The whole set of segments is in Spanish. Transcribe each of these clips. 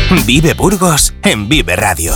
Vive Burgos en Vive Radio.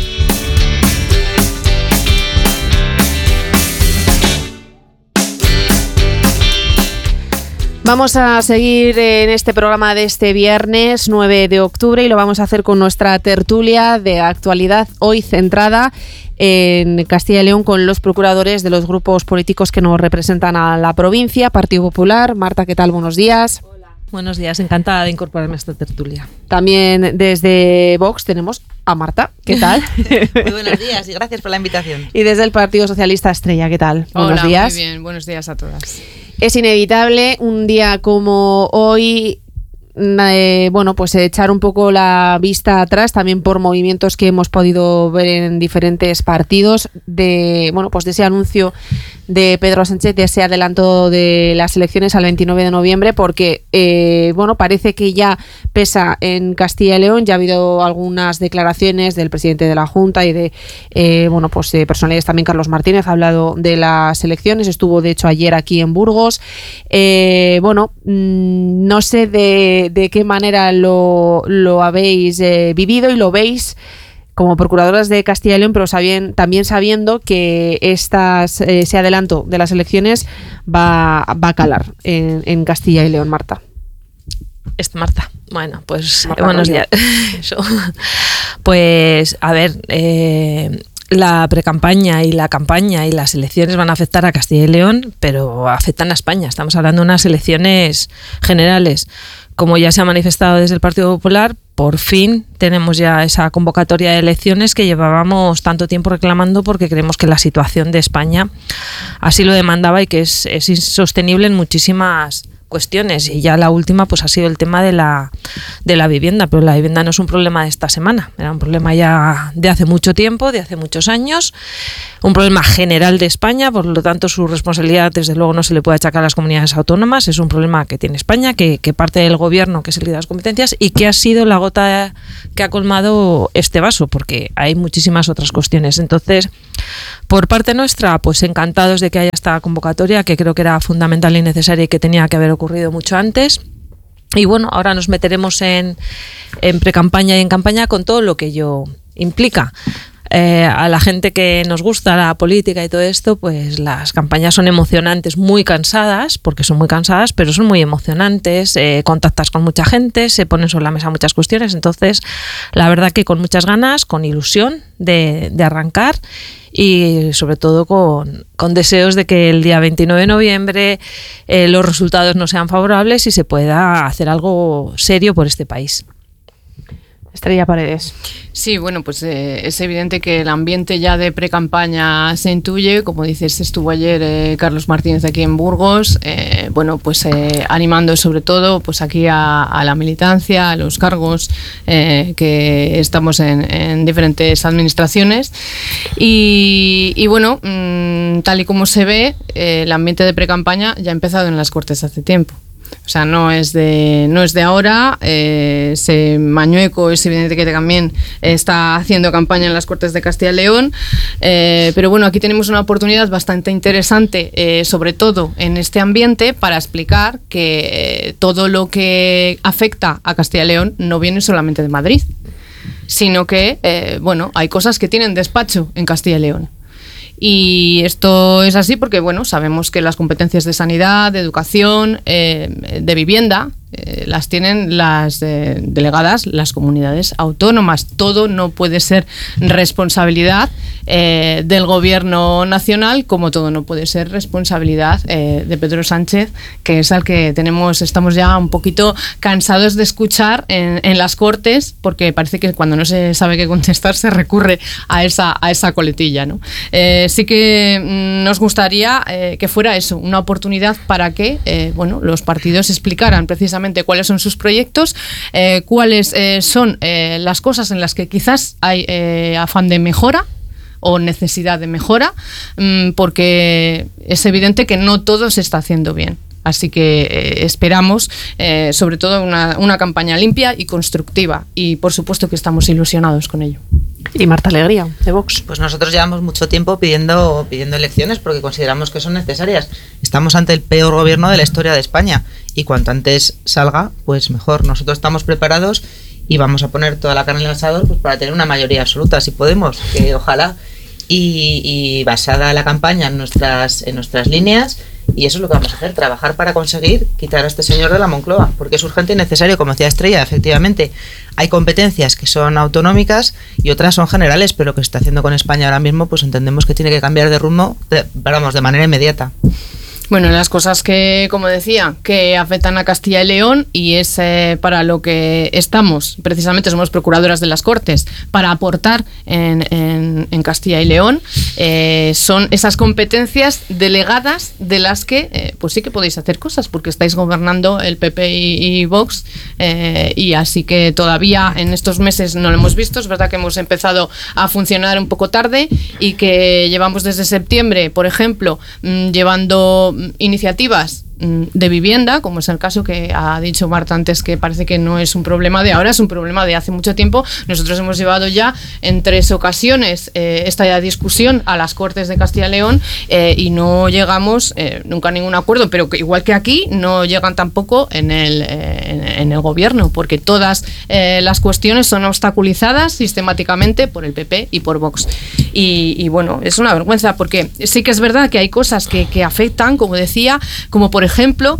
Vamos a seguir en este programa de este viernes 9 de octubre y lo vamos a hacer con nuestra tertulia de actualidad, hoy centrada en Castilla y León con los procuradores de los grupos políticos que nos representan a la provincia. Partido Popular. Marta, ¿qué tal? Buenos días. Hola. Buenos días, encantada de incorporarme a esta tertulia. También desde Vox tenemos a Marta. ¿Qué tal? Muy buenos días y gracias por la invitación. Y desde el Partido Socialista Estrella, ¿qué tal? Hola, buenos días. Muy bien, buenos días a todas. Es inevitable un día como hoy, pues echar un poco la vista atrás, también por movimientos que hemos podido ver en diferentes partidos, de ese anuncio de Pedro Sánchez de ese adelanto de las elecciones al 29 de noviembre, porque parece que ya pesa en Castilla y León. Ya ha habido algunas declaraciones del presidente de la Junta y de personalidades también. Carlos Martínez ha hablado de las elecciones, estuvo de hecho ayer aquí en Burgos. No sé de qué manera lo habéis vivido y lo veis como procuradoras de Castilla y León, pero también sabiendo que ese adelanto de las elecciones va a calar en Castilla y León. Marta. Marta. Bueno, pues Marta, buenos días. Eso. Pues, a ver, la precampaña y la campaña y las elecciones van a afectar a Castilla y León, pero afectan a España. Estamos hablando de unas elecciones generales. Como ya se ha manifestado desde el Partido Popular, por fin tenemos ya esa convocatoria de elecciones que llevábamos tanto tiempo reclamando, porque creemos que la situación de España así lo demandaba y que es insostenible en muchísimas cuestiones. Y ya la última pues ha sido el tema de la vivienda, pero la vivienda no es un problema de esta semana, era un problema ya de hace mucho tiempo, de hace muchos años, un problema general de España, por lo tanto su responsabilidad desde luego no se le puede achacar a las comunidades autónomas, es un problema que tiene España, que parte del gobierno, que es el de las competencias, y que ha sido la gota que ha colmado este vaso, porque hay muchísimas otras cuestiones. Entonces, por parte nuestra, pues encantados de que haya esta convocatoria, que creo que era fundamental y necesaria y que tenía que haber ocurrido mucho antes. Y bueno, ahora nos meteremos en precampaña y en campaña con todo lo que ello implica. A la gente que nos gusta la política y todo esto, pues las campañas son emocionantes, muy cansadas, porque son muy cansadas, pero son muy emocionantes, contactas con mucha gente, se ponen sobre la mesa muchas cuestiones. Entonces, la verdad que con muchas ganas, con ilusión de arrancar, y sobre todo con deseos de que el día 29 de noviembre los resultados no sean favorables y se pueda hacer algo serio por este país. Estrella Paredes. Sí, bueno, pues es evidente que el ambiente ya de pre-campaña se intuye. Como dices, estuvo ayer Carlos Martínez aquí en Burgos, animando sobre todo pues aquí a la militancia, a los cargos que estamos en diferentes administraciones. Y bueno, tal y como se ve, el ambiente de pre-campaña ya ha empezado en las Cortes hace tiempo. O sea, no es de ahora. Mañueco es evidente que también está haciendo campaña en las Cortes de Castilla y León, pero bueno, aquí tenemos una oportunidad bastante interesante, sobre todo en este ambiente, para explicar que todo lo que afecta a Castilla y León no viene solamente de Madrid, sino que hay cosas que tienen despacho en Castilla y León. Y esto es así porque, sabemos que las competencias de sanidad, de educación, de vivienda, las tienen las delegadas, las comunidades autónomas. Todo no puede ser responsabilidad del gobierno nacional, como todo no puede ser responsabilidad de Pedro Sánchez, que es al que estamos ya un poquito cansados de escuchar en las Cortes, porque parece que cuando no se sabe qué contestar se recurre a esa coletilla, ¿no? Sí que nos gustaría que fuera eso, una oportunidad para que los partidos explicaran precisamente cuáles son sus proyectos, cuáles son las cosas en las que quizás hay afán de mejora o necesidad de mejora, porque es evidente que no todo se está haciendo bien. Así que esperamos sobre todo una campaña limpia y constructiva, y por supuesto que estamos ilusionados con ello. Y Marta Alegría, de Vox. Pues nosotros llevamos mucho tiempo pidiendo elecciones porque consideramos que son necesarias. Estamos ante el peor gobierno de la historia de España y cuanto antes salga, pues mejor. Nosotros estamos preparados y vamos a poner toda la carne en el asador pues para tener una mayoría absoluta, si podemos, que ojalá, y basada la campaña en nuestras líneas. Y eso es lo que vamos a hacer, trabajar para conseguir quitar a este señor de la Moncloa, porque es urgente y necesario, como decía Estrella, efectivamente. Hay competencias que son autonómicas y otras son generales, pero lo que se está haciendo con España ahora mismo, pues entendemos que tiene que cambiar de rumbo, de manera inmediata. Bueno, las cosas que, como decía, que afectan a Castilla y León, y es para lo que estamos, precisamente somos procuradoras de las Cortes, para aportar en Castilla y León, son esas competencias delegadas de las que pues sí que podéis hacer cosas, porque estáis gobernando el PP y Vox, y así que todavía en estos meses no lo hemos visto. Es verdad que hemos empezado a funcionar un poco tarde y que llevamos desde septiembre, por ejemplo, llevando iniciativas de vivienda, como es el caso que ha dicho Marta antes, que parece que no es un problema de ahora, es un problema de hace mucho tiempo. Nosotros hemos llevado ya en 3 ocasiones esta discusión a las Cortes de Castilla y León, y no llegamos nunca a ningún acuerdo, pero que igual que aquí no llegan tampoco en el gobierno, porque todas las cuestiones son obstaculizadas sistemáticamente por el PP y por Vox. Y bueno, es una vergüenza, porque sí que es verdad que hay cosas que afectan, como decía, como por ejemplo,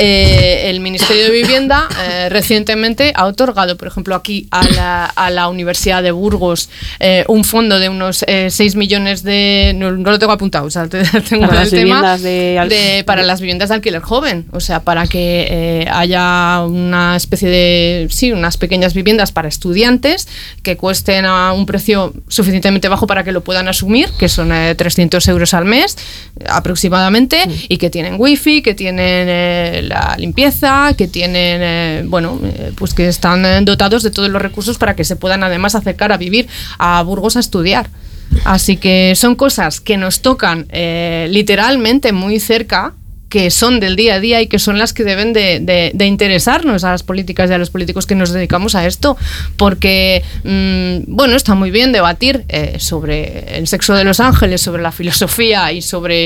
el Ministerio de Vivienda recientemente ha otorgado, por ejemplo, aquí a la Universidad de Burgos un fondo de unos 6 millones de... No lo tengo apuntado, o sea, tengo para el tema para las viviendas de alquiler joven, o sea, para que haya una especie de... Sí, unas pequeñas viviendas para estudiantes que cuesten a un precio suficientemente bajo para que lo puedan asumir, que son 300 euros al mes aproximadamente, y que tienen wifi, que tienen la limpieza, que tienen, pues que están dotados de todos los recursos para que se puedan además acercar a vivir a Burgos a estudiar. Así que son cosas que nos tocan literalmente muy cerca, que son del día a día y que son las que deben de interesarnos a las políticas y a los políticos que nos dedicamos a esto, porque está muy bien debatir sobre el sexo de los ángeles, sobre la filosofía y sobre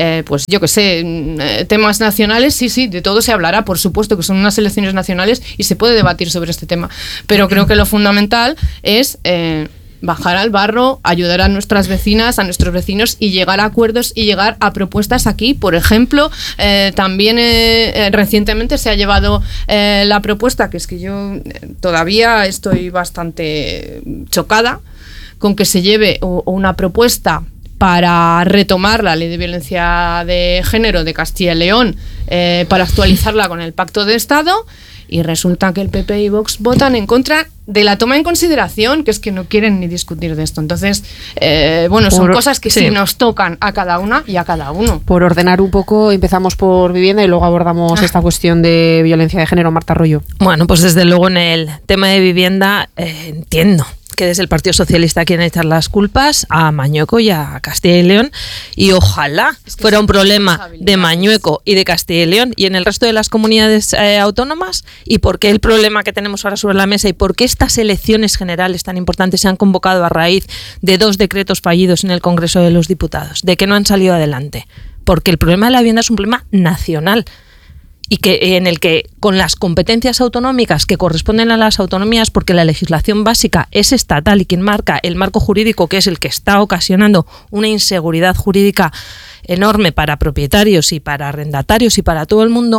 temas nacionales. Sí, de todo se hablará, por supuesto que son unas elecciones nacionales y se puede debatir sobre este tema, pero creo que lo fundamental es bajar al barro, ayudar a nuestras vecinas, a nuestros vecinos, y llegar a acuerdos y llegar a propuestas aquí. Por ejemplo, también recientemente se ha llevado la propuesta, que es que yo todavía estoy bastante chocada con que se lleve una propuesta para retomar la Ley de Violencia de Género de Castilla y León, para actualizarla con el Pacto de Estado, y resulta que el PP y Vox votan en contra de la toma en consideración, que es que no quieren ni discutir de esto. Entonces, son cosas que sí nos tocan a cada una y a cada uno. Por ordenar un poco, empezamos por vivienda y luego abordamos esta cuestión de violencia de género. Marta Arroyo. Bueno, pues desde luego en el tema de vivienda entiendo que desde el Partido Socialista quieren echar las culpas a Mañueco y a Castilla y León, y ojalá fuera un problema de Mañueco y de Castilla y León y en el resto de las comunidades autónomas. ¿Y por qué el problema que tenemos ahora sobre la mesa y por qué estas elecciones generales tan importantes se han convocado a raíz de 2 decretos fallidos en el Congreso de los Diputados? ¿De qué no han salido adelante? Porque el problema de la vivienda es un problema nacional, y que en el que con las competencias autonómicas que corresponden a las autonomías, porque la legislación básica es estatal y quien marca el marco jurídico, que es el que está ocasionando una inseguridad jurídica enorme para propietarios y para arrendatarios y para todo el mundo,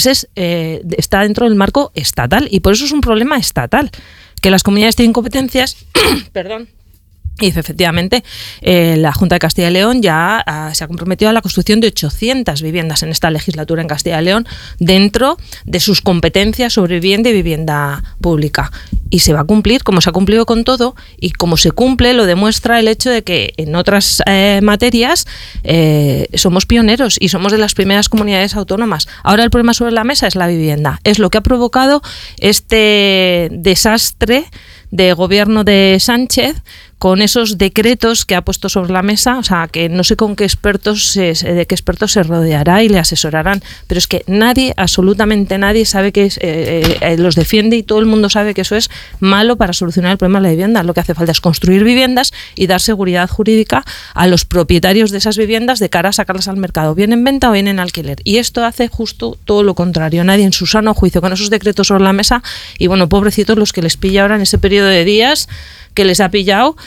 está dentro del marco estatal, y por eso es un problema estatal, que las comunidades tienen competencias perdón. Y efectivamente, la Junta de Castilla y León ya se ha comprometido a la construcción de 800 viviendas en esta legislatura en Castilla y León, dentro de sus competencias sobre vivienda y vivienda pública. Y se va a cumplir, como se ha cumplido con todo, y como se cumple lo demuestra el hecho de que en otras materias somos pioneros y somos de las primeras comunidades autónomas. Ahora el problema sobre la mesa es la vivienda. Es lo que ha provocado este desastre de gobierno de Sánchez, con esos decretos que ha puesto sobre la mesa, o sea, que no sé con qué de qué expertos se rodeará y le asesorarán, pero es que nadie, absolutamente nadie sabe que los defiende, y todo el mundo sabe que eso es malo para solucionar el problema de la vivienda. Lo que hace falta es construir viviendas y dar seguridad jurídica a los propietarios de esas viviendas de cara a sacarlas al mercado, bien en venta o bien en alquiler. Y esto hace justo todo lo contrario. Nadie en su sano juicio con esos decretos sobre la mesa, y bueno, pobrecitos los que les pilla ahora en ese periodo de días que les ha pillado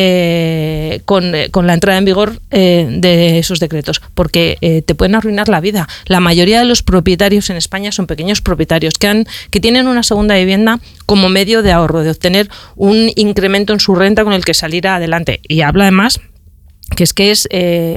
con la entrada en vigor de esos decretos, porque te pueden arruinar la vida. La mayoría de los propietarios en España son pequeños propietarios que tienen una segunda vivienda como medio de ahorro, de obtener un incremento en su renta con el que salir adelante. Y habla además que es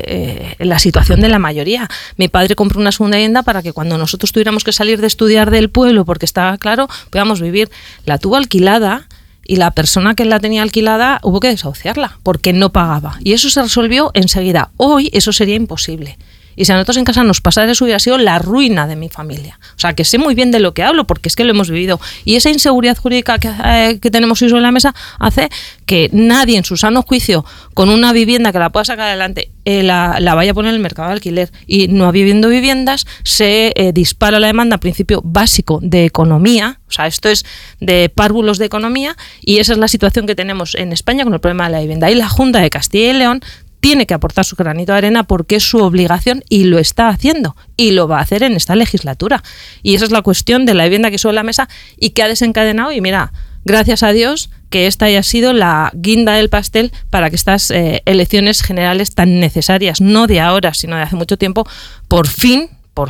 la situación de la mayoría. Mi padre compró una segunda vivienda para que cuando nosotros tuviéramos que salir de estudiar del pueblo, porque estaba claro, podíamos vivir. La tuvo alquilada, y la persona que la tenía alquilada hubo que desahuciarla porque no pagaba. Y eso se resolvió enseguida. Hoy eso sería imposible. Y si a nosotros en casa nos pasara eso, hubiera sido la ruina de mi familia. O sea, que sé muy bien de lo que hablo, porque es que lo hemos vivido. Y esa inseguridad jurídica que tenemos hoy sobre la mesa hace que nadie en su sano juicio, con una vivienda que la pueda sacar adelante, la vaya a poner en el mercado de alquiler. Y no habiendo viviendas, se dispara la demanda, principio básico de economía. O sea, esto es de párvulos de economía, y esa es la situación que tenemos en España con el problema de la vivienda. Y la Junta de Castilla y León tiene que aportar su granito de arena, porque es su obligación, y lo está haciendo, y lo va a hacer en esta legislatura. Y esa es la cuestión de la vivienda que sobre la mesa y que ha desencadenado. Y mira, gracias a Dios que esta haya sido la guinda del pastel para que estas elecciones generales tan necesarias, no de ahora, sino de hace mucho tiempo, por fin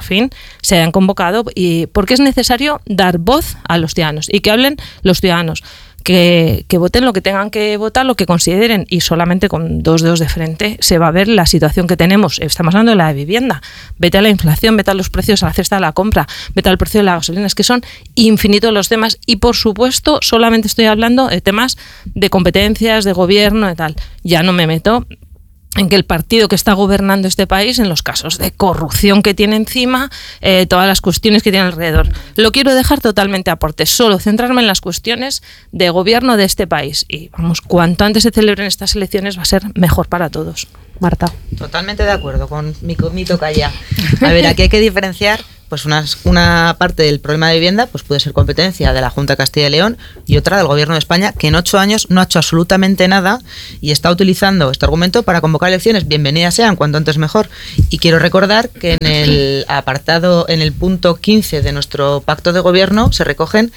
se hayan convocado, y porque es necesario dar voz a los ciudadanos y que hablen los ciudadanos. Que voten lo que tengan que votar, lo que consideren, y solamente con dos dedos de frente se va a ver la situación que tenemos. Estamos hablando de la vivienda. Vete a la inflación, vete a los precios a la cesta de la compra, vete al precio de la gasolina. Es que son infinitos los temas, y por supuesto solamente estoy hablando de temas de competencias, de gobierno y tal. Ya no me meto en que el partido que está gobernando este país, en los casos de corrupción que tiene encima, todas las cuestiones que tiene alrededor. Lo quiero dejar totalmente aparte, solo centrarme en las cuestiones de gobierno de este país. Y vamos, cuanto antes se celebren estas elecciones va a ser mejor para todos. Marta. Totalmente de acuerdo con mi tocaya. A ver, aquí hay que diferenciar. Pues una parte del problema de vivienda pues puede ser competencia de la Junta de Castilla y León, y otra del Gobierno de España, que en 8 años no ha hecho absolutamente nada y está utilizando este argumento para convocar elecciones. Bienvenidas sean, cuanto antes mejor. Y quiero recordar que en el punto 15 de nuestro pacto de gobierno se recogen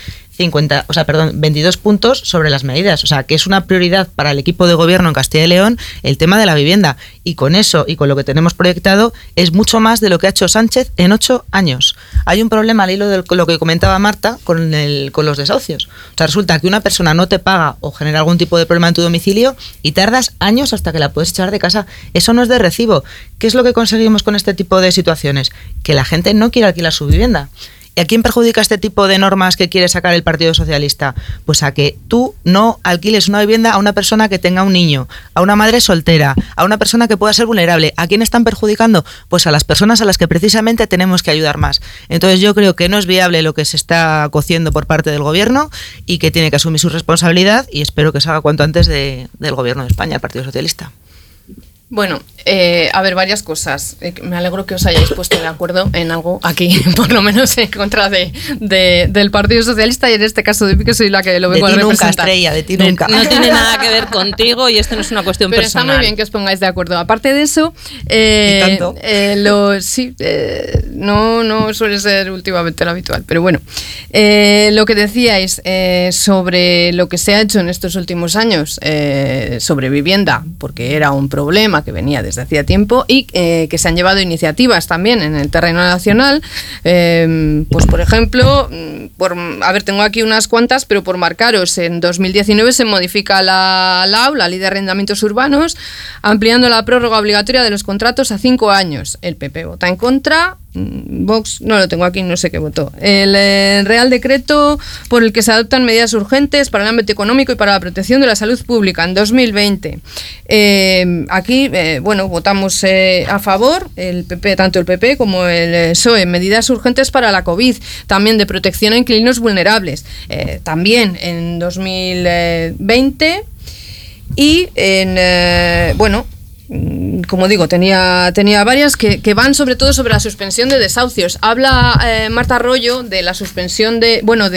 22 puntos sobre las medidas. O sea, que es una prioridad para el equipo de gobierno en Castilla y León el tema de la vivienda. Y con eso y con lo que tenemos proyectado es mucho más de lo que ha hecho Sánchez en 8 años. Hay un problema al hilo de lo que comentaba Marta con los desahucios. O sea, resulta que una persona no te paga o genera algún tipo de problema en tu domicilio y tardas años hasta que la puedes echar de casa. Eso no es de recibo. ¿Qué es lo que conseguimos con este tipo de situaciones? Que la gente no quiere alquilar su vivienda. ¿Y a quién perjudica este tipo de normas que quiere sacar el Partido Socialista? Pues a que tú no alquiles una vivienda a una persona que tenga un niño, a una madre soltera, a una persona que pueda ser vulnerable. ¿A quién están perjudicando? Pues a las personas a las que precisamente tenemos que ayudar más. Entonces yo creo que no es viable lo que se está cociendo por parte del Gobierno, y que tiene que asumir su responsabilidad, y espero que salga cuanto antes del Gobierno de España, el Partido Socialista. Bueno, a ver, varias cosas. Me alegro que os hayáis puesto de acuerdo en algo aquí, por lo menos en contra del Partido Socialista, y en este caso de mí, que soy la que lo vengo a representar. De ti nunca. No tiene nada que ver contigo, y esto no es una cuestión pero personal. Está muy bien que os pongáis de acuerdo. Aparte de eso, no suele ser últimamente lo habitual, pero bueno, lo que decíais sobre lo que se ha hecho en estos últimos años sobre vivienda, porque era un problema que venía desde hacía tiempo, y que se han llevado iniciativas también en el terreno nacional, pues por ejemplo, tengo aquí unas cuantas, pero por marcaros, en 2019 se modifica la Ley de Arrendamientos Urbanos, ampliando la prórroga obligatoria de los contratos a 5 años. El PP vota en contra. Vox no lo tengo aquí, no sé qué votó. El Real Decreto por el que se adoptan medidas urgentes para el ámbito económico y para la protección de la salud pública en 2020. Aquí, votamos a favor, el PP, tanto el PP como el PSOE, medidas urgentes para la COVID, también de protección a inquilinos vulnerables. También en 2020. y como digo, tenía varias que van sobre todo sobre la suspensión de desahucios. Habla Marta Arroyo de la suspensión de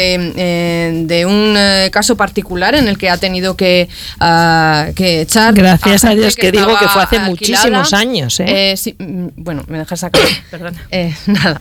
un caso particular en el que ha tenido que echar. Gracias a Dios que digo que fue hace alquilada. Muchísimos años. Sí, bueno, me dejas sacar. Perdón. Nada.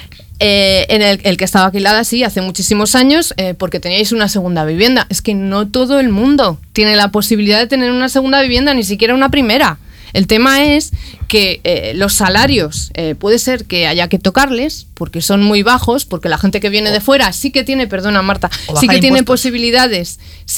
En el que estaba alquilada, sí, hace muchísimos años, porque teníais una segunda vivienda. Es que no todo el mundo tiene la posibilidad de tener una segunda vivienda, ni siquiera una primera. El tema es que los salarios puede ser que haya que tocarles porque son muy bajos, porque la gente que viene de fuera sí que tiene, perdona Marta, sí que tiene posibilidades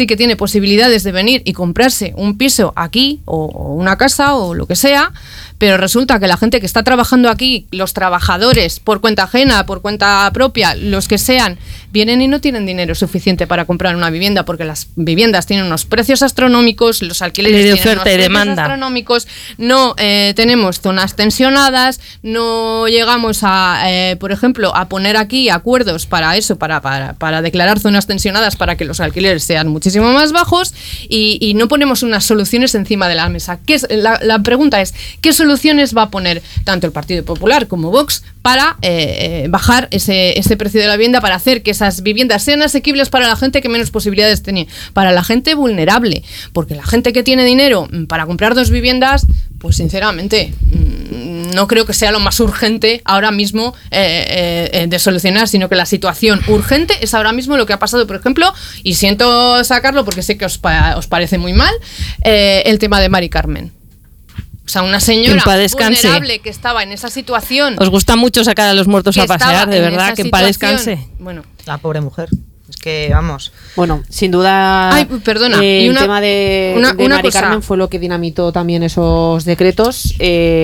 de venir y comprarse un piso aquí o una casa o lo que sea, pero resulta que la gente que está trabajando aquí, los trabajadores por cuenta ajena, por cuenta propia, los que sean, vienen y no tienen dinero suficiente para comprar una vivienda porque las viviendas tienen unos precios astronómicos, los alquileres tienen unos precios astronómicos, no tenemos zonas tensionadas, no llegamos a, por ejemplo, a poner aquí acuerdos para eso, para declarar zonas tensionadas para que los alquileres sean muchísimo más bajos y no ponemos unas soluciones encima de la mesa. La pregunta es, ¿qué soluciones va a poner tanto el Partido Popular como Vox para bajar ese precio de la vivienda, para hacer que esas viviendas sean asequibles para la gente que menos posibilidades tiene, para la gente vulnerable? Porque la gente que tiene dinero para comprar 2 viviendas, pues sinceramente no creo que sea lo más urgente ahora mismo de solucionar, sino que la situación urgente es ahora mismo lo que ha pasado, por ejemplo, y siento sacarlo porque sé que os parece muy mal, el tema de Mari Carmen. O sea, una señora vulnerable que estaba en esa situación. Os gusta mucho sacar a los muertos a pasear, de verdad, que en paz descanse. Bueno, la pobre mujer. Es que, vamos. Bueno, sin duda. Ay, perdona. El tema de Mari Carmen fue lo que dinamitó también esos decretos.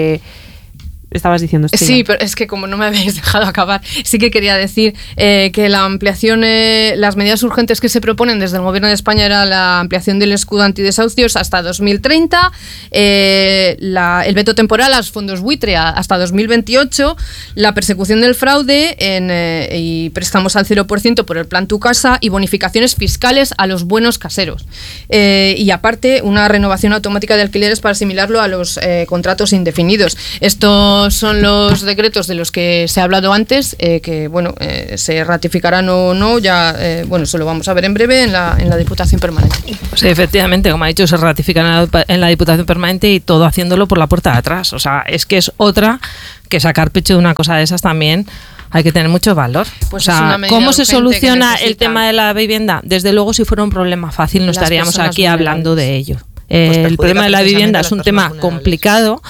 Estabas diciendo esto. Sí, pero es que como no me habéis dejado acabar, sí que quería decir que la ampliación, las medidas urgentes que se proponen desde el Gobierno de España era la ampliación del escudo antidesahucios hasta 2030, el veto temporal a los fondos buitre hasta 2028, la persecución del fraude y préstamos al 0% por el plan Tu Casa y bonificaciones fiscales a los buenos caseros. Y aparte, una renovación automática de alquileres para asimilarlo a los contratos indefinidos. Esto son los decretos de los que se ha hablado antes, que se ratificarán o no, ya eso lo vamos a ver en breve en la Diputación Permanente. Sí, efectivamente, como ha dicho, se ratificarán en la Diputación Permanente y todo haciéndolo por la puerta de atrás. O sea, es que es otra que sacar pecho de una cosa de esas también. Hay que tener mucho valor. Pues o sea, ¿cómo se soluciona el tema de la vivienda? Desde luego, si fuera un problema fácil, no estaríamos aquí hablando de ello. El problema de la vivienda es un tema complicado.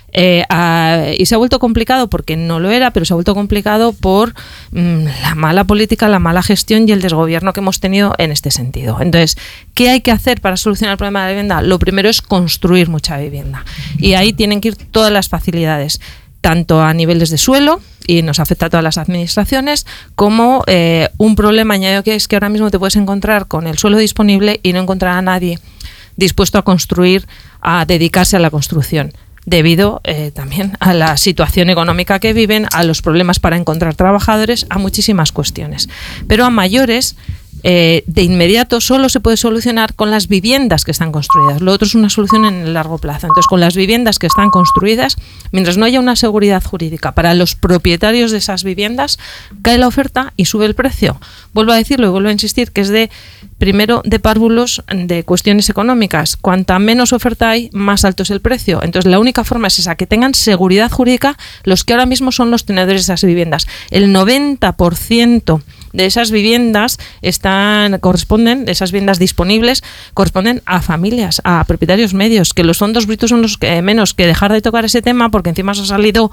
Y se ha vuelto complicado porque no lo era, pero se ha vuelto complicado por la mala política, la mala gestión y el desgobierno que hemos tenido en este sentido. Entonces, ¿qué hay que hacer para solucionar el problema de la vivienda? Lo primero es construir mucha vivienda y ahí tienen que ir todas las facilidades, tanto a niveles de suelo, y nos afecta a todas las administraciones, como un problema añadido que es que ahora mismo te puedes encontrar con el suelo disponible y no encontrar a nadie dispuesto a construir, a dedicarse a la construcción, debido también a la situación económica que viven, a los problemas para encontrar trabajadores, a muchísimas cuestiones. Pero a mayores, de inmediato solo se puede solucionar con las viviendas que están construidas. Lo otro es una solución en el largo plazo. Entonces, con las viviendas que están construidas, mientras no haya una seguridad jurídica para los propietarios de esas viviendas, cae la oferta y sube el precio. Vuelvo a decirlo y vuelvo a insistir que es primero de párvulos de cuestiones económicas. Cuanta menos oferta hay, más alto es el precio. Entonces, la única forma es esa, que tengan seguridad jurídica los que ahora mismo son los tenedores de esas viviendas. El 90% de esas viviendas esas viviendas disponibles corresponden a familias, a propietarios medios, que los fondos brutos son los que menos que dejar de tocar ese tema, porque encima se ha salido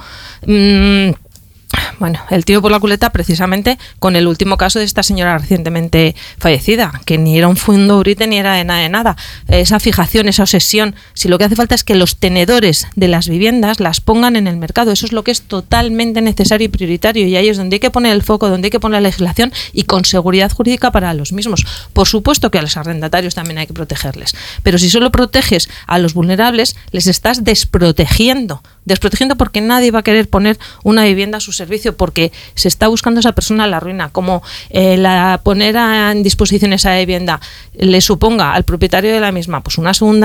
el tiro por la culeta precisamente con el último caso de esta señora recientemente fallecida, que ni era un fondo brite ni era de nada. Esa fijación, esa obsesión, si lo que hace falta es que los tenedores de las viviendas las pongan en el mercado, eso es lo que es totalmente necesario y prioritario, y ahí es donde hay que poner el foco, donde hay que poner la legislación y con seguridad jurídica para los mismos. Por supuesto que a los arrendatarios también hay que protegerles, pero si solo proteges a los vulnerables, les estás desprotegiendo porque nadie va a querer poner una vivienda a sus servicio, porque se está buscando a esa persona la ruina, como poner en disposición esa vivienda le suponga al propietario de la misma pues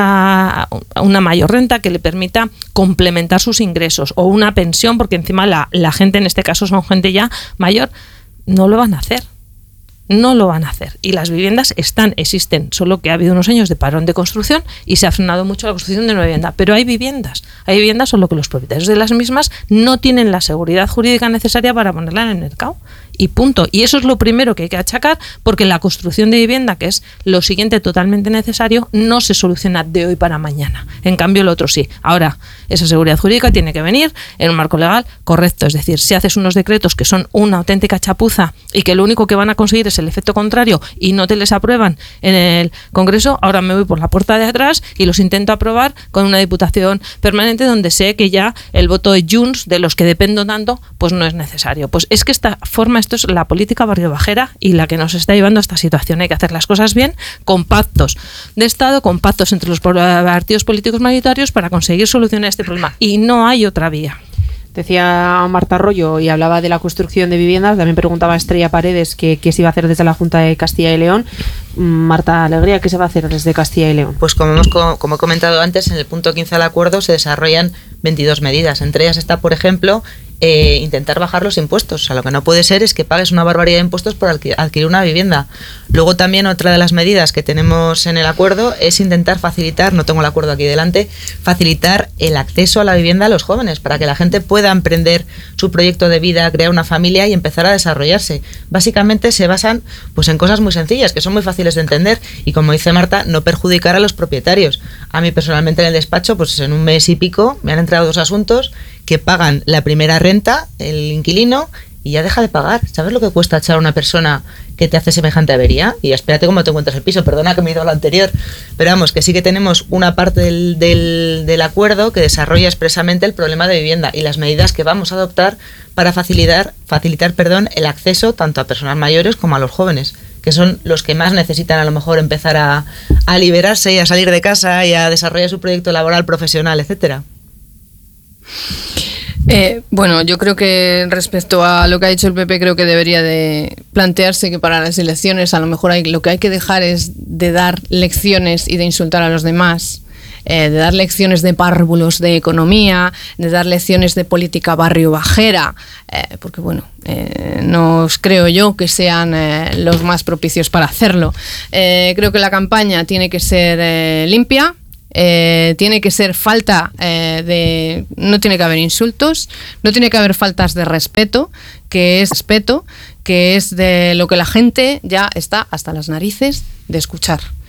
una mayor renta que le permita complementar sus ingresos, o una pensión, porque encima la gente, en este caso son gente ya mayor, no lo van a hacer. No lo van a hacer. Y las viviendas existen, solo que ha habido unos años de parón de construcción y se ha frenado mucho la construcción de nueva vivienda. Pero hay viviendas, solo que los propietarios de las mismas no tienen la seguridad jurídica necesaria para ponerla en el mercado. Y punto. Y eso es lo primero que hay que achacar, porque la construcción de vivienda, que es lo siguiente totalmente necesario, no se soluciona de hoy para mañana. En cambio, el otro sí. Ahora, esa seguridad jurídica tiene que venir en un marco legal correcto. Es decir, si haces unos decretos que son una auténtica chapuza y que lo único que van a conseguir es el efecto contrario y no te les aprueban en el Congreso, ahora me voy por la puerta de atrás y los intento aprobar con una diputación permanente donde sé que ya el voto de Junts, de los que dependo tanto, pues no es necesario. Pues es que esto es la política barrio bajera y la que nos está llevando a esta situación. Hay que hacer las cosas bien, con pactos de Estado, con pactos entre los partidos políticos mayoritarios para conseguir solucionar este problema. Y no hay otra vía. Decía Marta Arroyo y hablaba de la construcción de viviendas. También preguntaba a Estrella Paredes qué se iba a hacer desde la Junta de Castilla y León. Marta Alegría, ¿qué se va a hacer desde Castilla y León? Pues como he comentado antes, en el punto 15 del acuerdo se desarrollan 22 medidas. Entre ellas está, por ejemplo, intentar bajar los impuestos. O sea, lo que no puede ser es que pagues una barbaridad de impuestos por adquirir una vivienda. Luego también otra de las medidas que tenemos en el acuerdo es intentar facilitar, no tengo el acuerdo aquí delante, facilitar el acceso a la vivienda a los jóvenes para que la gente pueda emprender su proyecto de vida, crear una familia y empezar a desarrollarse. Básicamente se basan pues en cosas muy sencillas, que son muy fáciles de entender y, como dice Marta, no perjudicar a los propietarios. A mí personalmente en el despacho, pues en un mes y pico me han entrado 2 asuntos que pagan la primera renta, el inquilino, y ya deja de pagar. ¿Sabes lo que cuesta echar a una persona que te hace semejante avería? Y espérate cómo te encuentras el piso. Perdona que me he ido a lo anterior. Pero vamos, que sí que tenemos una parte del acuerdo que desarrolla expresamente el problema de vivienda y las medidas que vamos a adoptar para facilitar el acceso tanto a personas mayores como a los jóvenes, que son los que más necesitan a lo mejor empezar a liberarse y a salir de casa y a desarrollar su proyecto laboral, profesional, etcétera. Bueno, yo creo que respecto a lo que ha dicho el PP, creo que debería de plantearse que para las elecciones a lo mejor lo que hay que dejar es de dar lecciones y de insultar a los demás, de dar lecciones de párvulos de economía, de dar lecciones de política barrio bajera, porque bueno, no creo yo que sean los más propicios para hacerlo. Creo que la campaña tiene que ser limpia. Tiene que ser no tiene que haber insultos, no tiene que haber faltas de respeto, que es de lo que la gente ya está hasta las narices de escuchar.